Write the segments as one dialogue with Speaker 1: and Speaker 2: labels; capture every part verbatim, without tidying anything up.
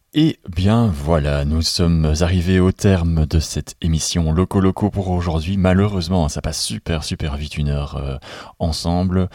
Speaker 1: Et bien voilà, nous sommes arrivés au terme de cette émission Loco Loco pour aujourd'hui. Malheureusement, ça passe super super vite une heure euh, ensemble.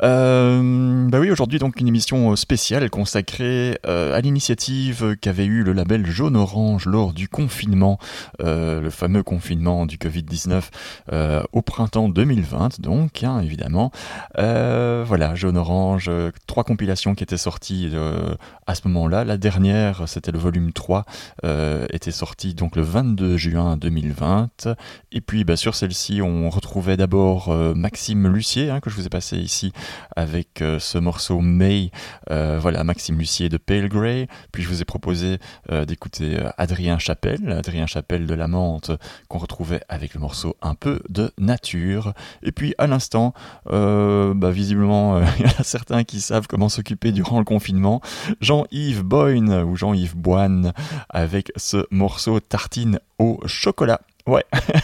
Speaker 1: Euh, bah oui, aujourd'hui donc une émission spéciale consacrée euh, à l'initiative qu'avait eu le label Jaune Orange lors du confinement, euh, le fameux confinement du covid dix-neuf euh, au printemps deux mille vingt donc, hein, évidemment. Euh, voilà, Jaune Orange, euh, trois compilations qui étaient sorties euh, à ce moment-là. La dernière, c'était le volume trois, euh, était sorti donc le vingt-deux juin deux mille vingt. Et puis bah, sur celle-ci, on retrouvait d'abord euh, Maxime Lucier, hein, que je vous ai passé ici, avec euh, ce morceau May, euh, voilà, Maxime Lucier de Pale Grey. Puis je vous ai proposé euh, d'écouter euh, Adrien Chapelle, Adrien Chapelle de La Menthe, qu'on retrouvait avec le morceau Un peu de nature. Et puis à l'instant, euh, bah, visiblement, il euh, y en a certains qui savent comment s'occuper durant le confinement. Jean-Yves Boyne ou Jean-Yves Boine avec ce morceau Tartine au chocolat. Ouais.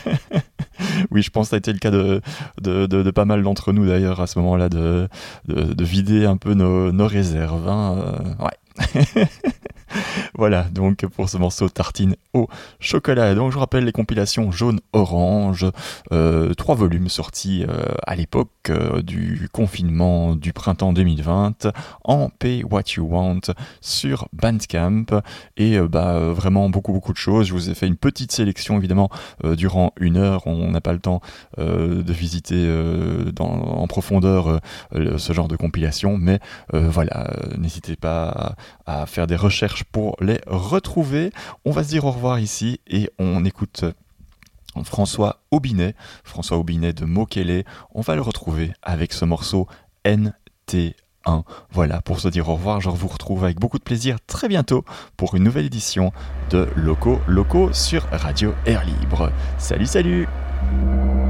Speaker 1: Oui, je pense que ça a été le cas de, de, de, de pas mal d'entre nous d'ailleurs à ce moment-là, de, de, de vider un peu nos, nos réserves. Hein. Euh, ouais. Voilà, donc pour ce morceau Tartine au chocolat. Donc je vous rappelle les compilations jaune-orange, euh, trois volumes sortis euh, à l'époque euh, du confinement du printemps deux mille vingt en Pay What You Want sur Bandcamp. Et euh, bah, vraiment beaucoup beaucoup de choses. Je vous ai fait une petite sélection évidemment euh, durant une heure. On n'a pas le temps euh, de visiter euh, dans, en profondeur euh, ce genre de compilation, mais euh, voilà, euh, n'hésitez pas à, à faire des recherches pour les retrouver. On va se dire au revoir ici et on écoute François Aubinet, François Aubinet de Mokele. On va le retrouver avec ce morceau N T un. Voilà, pour se dire au revoir, je vous retrouve avec beaucoup de plaisir très bientôt pour une nouvelle édition de Loco Loco sur Radio Air Libre. Salut, salut!